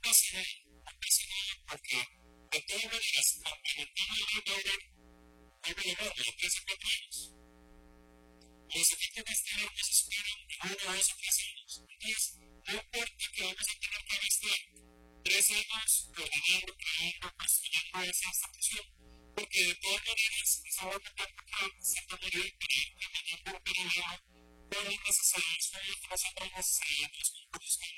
apasionado porque de todas maneras, aunque el tema de ahora vuelve a hablar de 3 o 4 años, los efectos de este año se esperan en 1 o 2 o 3 años. Entonces, no importa que vamos a tener que gastar 3 años ordenando, creando, construyendo esa institución, porque de todas maneras, esa va a tener que se tomaría para caminar por periodo todo lo necesario, todo lo que nosotros necesitamos